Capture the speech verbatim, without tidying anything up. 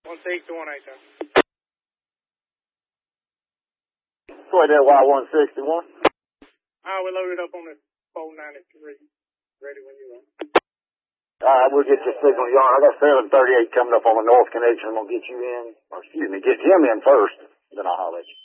one sixty-one, eight ten. Go ahead there, Y one sixty-one. Ah, we loaded up on the four ninety-three. Ready when you are. All right, we'll get your signal yard. I got seven thirty-eight coming up on the north connection. I'm going to get you in, or excuse me, get him in first, then I'll holler at you.